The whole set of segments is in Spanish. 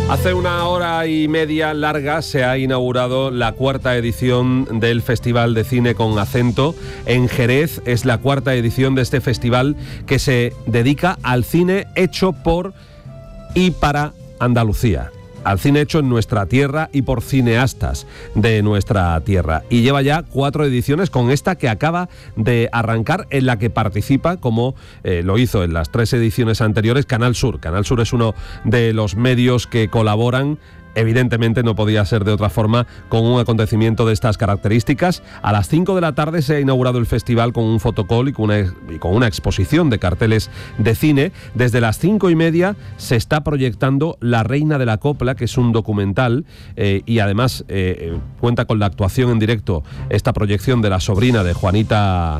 Hace una hora y media larga se ha inaugurado la cuarta edición del Festival de Cine con Acento en Jerez. Es la cuarta edición de este festival que se dedica al cine hecho por y para Andalucía. Al cine hecho en nuestra tierra y por cineastas de nuestra tierra. Y lleva ya 4 ediciones, con esta que acaba de arrancar, en la que participa, como lo hizo en las 3 ediciones anteriores, Canal Sur. Canal Sur es uno de los medios que colaboran. Evidentemente no podía ser de otra forma con un acontecimiento de estas características. A las 5 de la tarde se ha inaugurado el festival con un fotocall y con una exposición de carteles de cine. Desde las 5:30 se está proyectando La Reina de la Copla, que es un documental y además cuenta con la actuación en directo, esta proyección de la sobrina de Juanita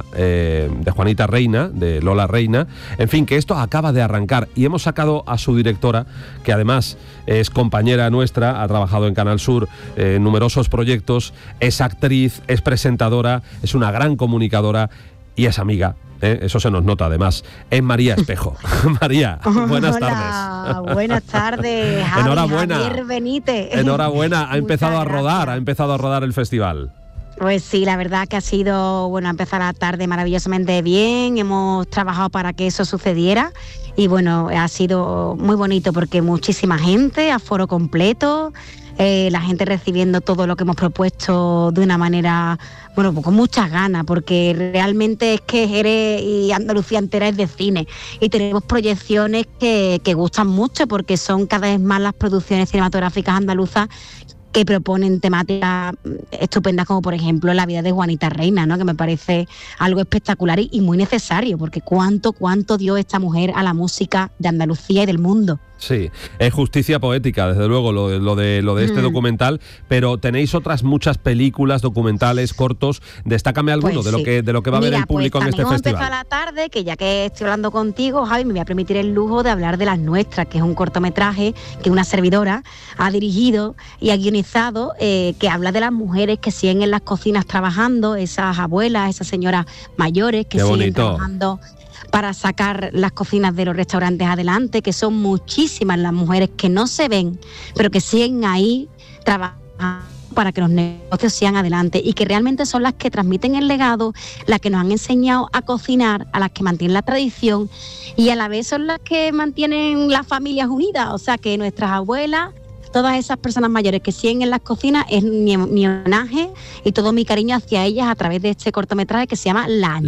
Reina, de Lola Reina. En fin, que esto acaba de arrancar y hemos sacado a su directora, que además es compañera nuestra, ha trabajado en Canal Sur en numerosos proyectos, es actriz, es presentadora, es una gran comunicadora y es amiga. Eso se nos nota además. Es María Espejo. María, buenas tardes. Buenas tardes, Javi, enhorabuena. Javier Benítez. Enhorabuena, ha empezado a rodar el festival. Pues sí, la verdad que ha sido, ha empezado la tarde maravillosamente bien, hemos trabajado para que eso sucediera y ha sido muy bonito porque muchísima gente, aforo completo, la gente recibiendo todo lo que hemos propuesto de una manera, con muchas ganas, porque realmente es que Jerez y Andalucía entera es de cine y tenemos proyecciones que gustan mucho porque son cada vez más las producciones cinematográficas andaluzas que proponen temáticas estupendas, como por ejemplo la vida de Juanita Reina, ¿no? Que me parece algo espectacular y muy necesario, porque cuánto dio esta mujer a la música de Andalucía y del mundo. Sí, es justicia poética, desde luego, lo de este documental, pero tenéis otras muchas películas, documentales, cortos. Destácame alguno de lo que va a ver el público en este festival. Empezó a la tarde, que ya que estoy hablando contigo, Javi, me voy a permitir el lujo de hablar de Las Nuestras, que es un cortometraje que una servidora ha dirigido y ha guionizado, que habla de las mujeres que siguen en las cocinas trabajando, esas abuelas, esas señoras mayores que siguen trabajando para sacar las cocinas de los restaurantes adelante, que son muchísimas las mujeres que no se ven, pero que siguen ahí trabajando para que los negocios sigan adelante y que realmente son las que transmiten el legado, las que nos han enseñado a cocinar, a las que mantienen la tradición y a la vez son las que mantienen las familias unidas. O sea que nuestras abuelas, todas esas personas mayores que siguen en las cocinas, es mi homenaje y todo mi cariño hacia ellas a través de este cortometraje que se llama Las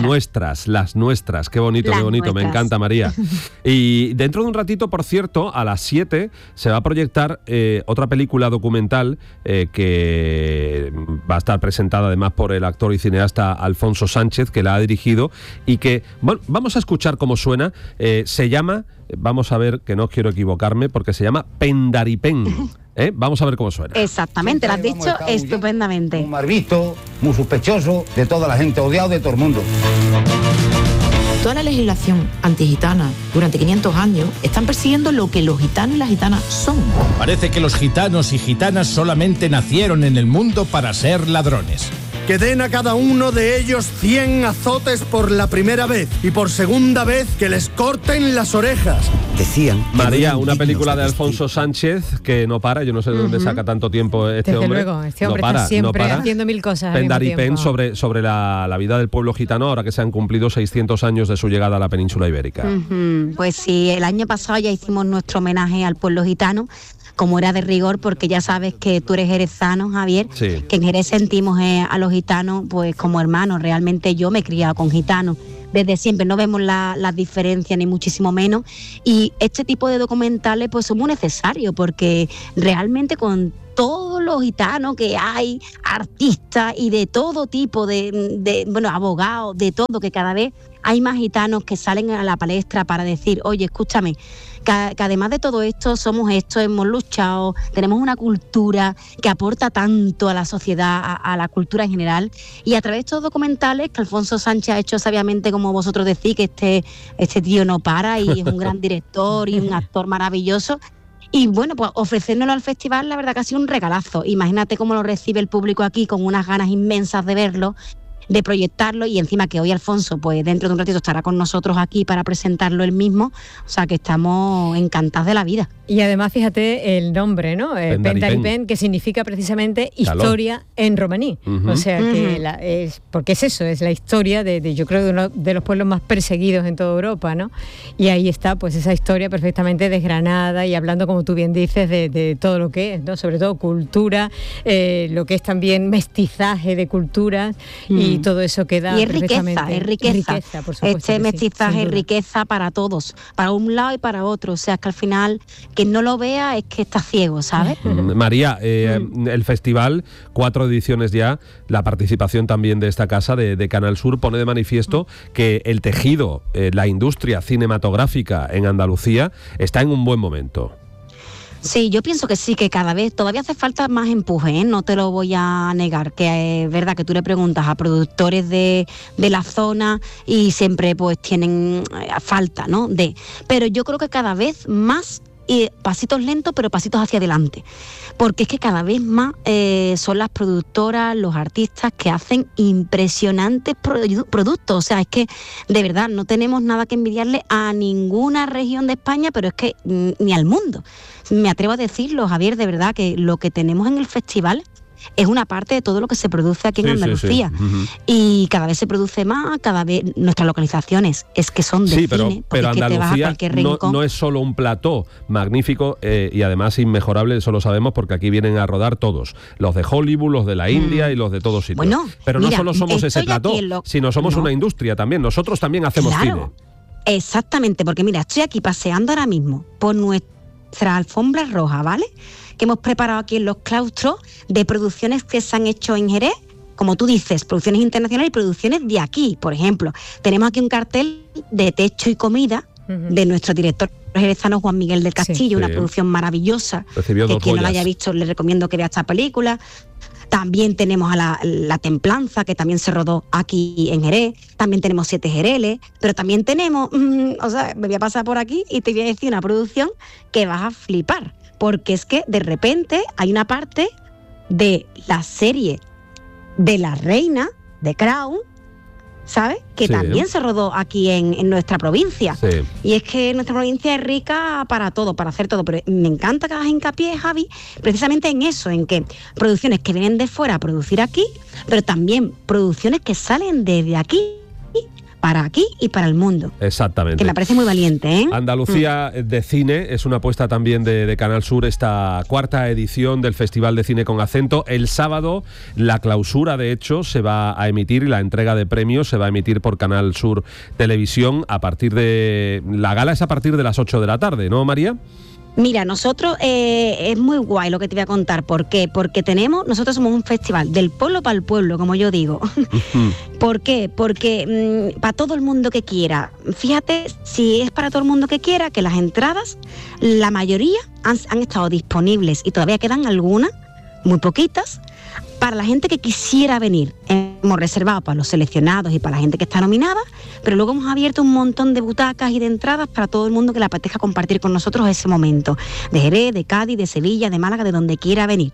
Nuestras. Qué bonito, me encanta, María. Y dentro de un ratito, por cierto, a las 7 se va a proyectar otra película documental que va a estar presentada además por el actor y cineasta Alfonso Sánchez, que la ha dirigido y que, vamos a escuchar cómo suena. Se llama... Vamos a ver, que no quiero equivocarme, porque se llama Pendaripén. Vamos a ver cómo suena. Exactamente, lo has dicho estupendamente. Muy mal visto, muy sospechoso de toda la gente, odiado de todo el mundo. Toda la legislación antigitana durante 500 años están persiguiendo lo que los gitanos y las gitanas son. Parece que los gitanos y gitanas solamente nacieron en el mundo para ser ladrones. Que den a cada uno de ellos 100 azotes por la primera vez y por segunda vez que les corten las orejas. Decían... María, una película de Alfonso Sánchez que no para, yo no sé de dónde saca tanto tiempo este hombre. Desde luego, este hombre está siempre haciendo mil cosas. Pendaripén sobre la vida del pueblo gitano, ahora que se han cumplido 600 años de su llegada a la península ibérica. Pues sí, el año pasado ya hicimos nuestro homenaje al pueblo gitano, como era de rigor, porque ya sabes que tú eres jerezano, Javier, sí, que en Jerez sentimos a los gitanos pues como hermanos. Realmente yo me he criado con gitanos desde siempre, no vemos las diferencias ni muchísimo menos, y este tipo de documentales pues son muy necesarios porque realmente con todos los gitanos que hay, artistas y de todo tipo de abogados, de todo, que cada vez hay más gitanos que salen a la palestra para decir, oye, escúchame, que además de todo esto somos esto, hemos luchado, tenemos una cultura que aporta tanto a la sociedad, a la cultura en general, y a través de estos documentales que Alfonso Sánchez ha hecho sabiamente, como vosotros decís, que este tío no para y es un gran director y un actor maravilloso. Y pues ofrecérnoslo al festival, la verdad que ha sido un regalazo. Imagínate cómo lo recibe el público aquí, con unas ganas inmensas de verlo. de proyectarlo, y encima que hoy Alfonso, pues dentro de un ratito estará con nosotros aquí para presentarlo él mismo, o sea que estamos encantados de la vida. Y además, fíjate el nombre, ¿no? Pendaripen, que significa precisamente historia en romaní. O sea que porque es eso, es la historia de yo creo, de uno de los pueblos más perseguidos en toda Europa, ¿no? Y ahí está, pues esa historia perfectamente desgranada y hablando, como tú bien dices, de todo lo que es, ¿no? Sobre todo cultura, lo que es también mestizaje de culturas y todo eso queda perfectamente. Y es riqueza, por supuesto. Mestizaje es riqueza para todos, para un lado y para otro. O sea, que al final, quien no lo vea es que está ciego, ¿sabes? María, el festival, 4 ediciones ya, la participación también de esta casa, de Canal Sur, pone de manifiesto que el tejido, la industria cinematográfica en Andalucía está en un buen momento. Sí, yo pienso que sí, que cada vez todavía hace falta más empuje, ¿eh? No te lo voy a negar, que es verdad que tú le preguntas a productores de la zona y siempre pues tienen falta, ¿no? Pero yo creo que cada vez más, pasitos lentos pero pasitos hacia adelante, porque es que cada vez más son las productoras, los artistas que hacen impresionantes productos. O sea, es que de verdad no tenemos nada que envidiarle a ninguna región de España, pero es que ni al mundo. Me atrevo a decirlo, Javier, de verdad que lo que tenemos en el festival es una parte de todo lo que se produce aquí en Andalucía. Y cada vez se produce más, cada vez nuestras localizaciones es que son de cine, pero es que te vas a cualquier rincón. No es solo un plató magnífico y además inmejorable, eso lo sabemos porque aquí vienen a rodar todos, los de Hollywood, los de la India y los de todos sitios. Bueno, pero no solo somos ese plató, sino somos una industria también, nosotros también hacemos cine. Exactamente, porque mira, estoy aquí paseando ahora mismo por nuestra alfombra roja, ¿vale? Que hemos preparado aquí en los claustros de producciones que se han hecho en Jerez, como tú dices, producciones internacionales y producciones de aquí. Por ejemplo, tenemos aquí un cartel de Techo y Comida de nuestro director jerezano Juan Miguel del Castillo, una producción maravillosa. Recibió que quien no la haya visto le recomiendo que vea esta película. También tenemos a la Templanza, que también se rodó aquí en Jerez. También tenemos 7 Jereles, pero también tenemos, o sea, me voy a pasar por aquí y te voy a decir una producción que vas a flipar, porque es que de repente hay una parte de la serie de La Reina, de Crown, ¿sabes? Que también se rodó aquí en nuestra provincia. Sí. Y es que nuestra provincia es rica para todo, para hacer todo. Pero me encanta que hagas hincapié, Javi, precisamente en eso, en que producciones que vienen de fuera a producir aquí, pero también producciones que salen desde aquí para aquí y para el mundo. Exactamente. Que me parece muy valiente, ¿eh? Andalucía de Cine es una apuesta también de Canal Sur, esta 4ª edición del Festival de Cine con Acento. El sábado la clausura, de hecho, se va a emitir y la entrega de premios se va a emitir por Canal Sur Televisión a partir de... La gala es a partir de las 8 de la tarde, ¿no, María? Mira, nosotros es muy guay lo que te voy a contar. ¿Por qué? Porque nosotros somos un festival del pueblo para el pueblo, como yo digo. ¿Por qué? Porque para todo el mundo que quiera. Fíjate, si es para todo el mundo que quiera, que las entradas, la mayoría han estado disponibles y todavía quedan algunas, muy poquitas, para la gente que quisiera venir. Hemos reservado para los seleccionados y para la gente que está nominada, pero luego hemos abierto un montón de butacas y de entradas para todo el mundo que le apetezca compartir con nosotros ese momento. De Jerez, de Cádiz, de Sevilla, de Málaga, de donde quiera venir.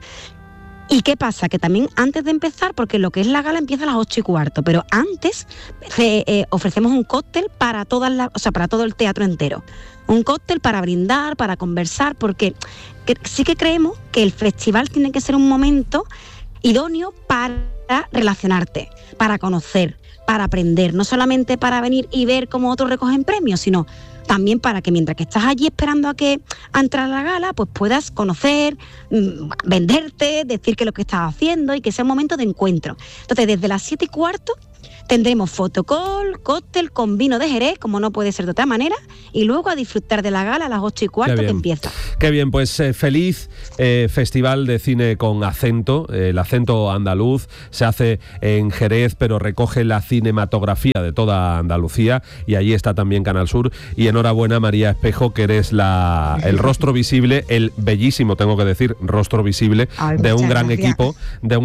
¿Y qué pasa? Que también antes de empezar, porque lo que es la gala empieza a las 8:15, pero antes ofrecemos un cóctel para para todo el teatro entero. Un cóctel para brindar, para conversar, porque sí que creemos que el festival tiene que ser un momento idóneo para relacionarte, para conocer, para aprender, no solamente para venir y ver cómo otros recogen premios, sino también para que mientras que estás allí esperando a entrar a la gala, pues puedas conocer, venderte, decir qué es lo que estás haciendo y que sea un momento de encuentro. Entonces, desde las 7:15 tendremos fotocall, cóctel con vino de Jerez, como no puede ser de otra manera, y luego a disfrutar de la gala a las 8:15 que empieza. Qué bien, pues feliz Festival de Cine con Acento. El acento andaluz se hace en Jerez, pero recoge la cinematografía de toda Andalucía, y allí está también Canal Sur. Y enhorabuena, María Espejo, que eres el rostro visible, el bellísimo, tengo que decir, rostro visible de un gran equipo,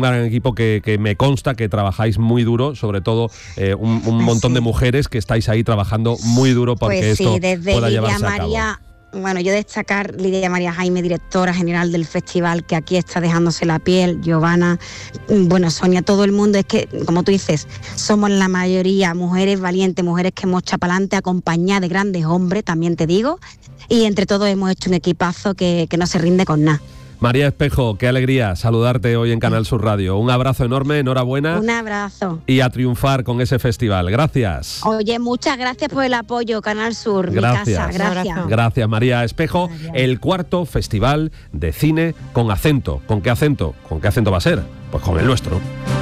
que me consta que trabajáis muy duro, sobre todo un montón de mujeres que estáis ahí trabajando muy duro porque esto pueda llevarse a cabo. Bueno, yo destacar Lidia María Jaime, directora general del festival, que aquí está dejándose la piel, Giovanna, bueno, Sonia, todo el mundo. Es que, como tú dices, somos la mayoría mujeres valientes, mujeres que hemos echado para adelante, acompañadas de grandes hombres, también te digo, y entre todos hemos hecho un equipazo que no se rinde con nada. María Espejo, qué alegría saludarte hoy en Canal Sur Radio. Un abrazo enorme, enhorabuena. Un abrazo. Y a triunfar con ese festival. Gracias. Oye, muchas gracias por el apoyo, Canal Sur. Gracias. Mi casa. Gracias. Gracias, María Espejo. El 4º Festival de Cine con Acento. ¿Con qué acento? ¿Con qué acento va a ser? Pues con el nuestro.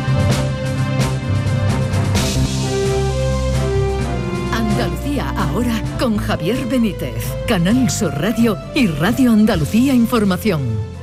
Andalucía ahora con Javier Benítez, Canal Sur Radio y Radio Andalucía Información.